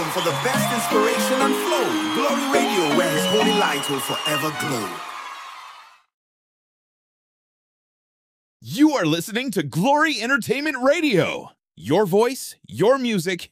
for the best inspiration and flow. Glory Radio, where His holy light will forever glow. You are listening to Glory Entertainment Radio. Your voice, your music,